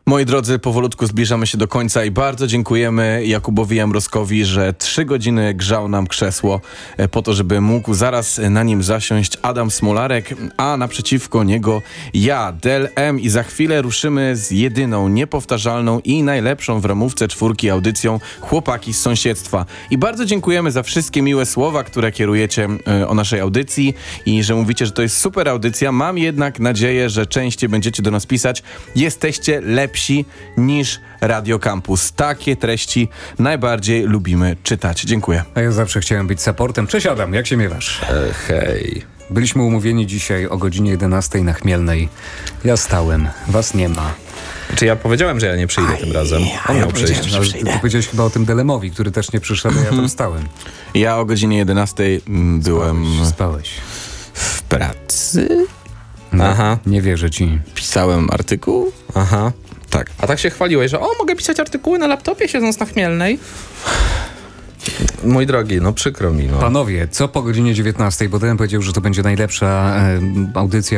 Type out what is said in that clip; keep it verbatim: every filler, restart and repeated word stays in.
Moi drodzy, powolutku zbliżamy się do końca i bardzo dziękujemy Jakubowi Jamroskowi, że trzy godziny grzał nam krzesło po to, żeby mógł zaraz na nim zasiąść Adam Smolarek, a naprzeciwko niego ja, Del M, i za chwilę ruszymy z jedyną, niepowtarzalną i najlepszą w ramówce czwórki audycją Chłopaki z sąsiedztwa. I bardzo dziękujemy za wszystkie miłe słowa, które kierujecie o naszej audycji i że mówicie, że to jest super audycja. Mam jednak nadzieję, że częściej będziecie do nas pisać. Jesteście lepsi niż Radio Campus. Takie treści najbardziej lubimy czytać. Dziękuję. A ja zawsze chciałem być supportem. Cześć Adam, jak się miewasz? E, hej. Byliśmy umówieni dzisiaj o godzinie jedenastej na Chmielnej. Ja stałem, was nie ma. Czy ja powiedziałem, że ja nie przyjdę tym razem? On ja miał powiedziałem, przyjść. że Ale przyjdę. ty powiedziałeś chyba o tym Delemowi, który też nie przyszedł, a ja tam stałem. Ja o godzinie jedenastej mm, byłem Spałeś, spałeś. w pracy. No, Aha. nie wierzę ci. Pisałem artykuł. Aha. Tak. A tak się chwaliłeś, że o, mogę pisać artykuły na laptopie siedząc na Chmielnej? Mój drogi, no przykro mi, no. Panowie, co po godzinie dziewiętnastej, bo ten powiedział, że to będzie najlepsza e, audycja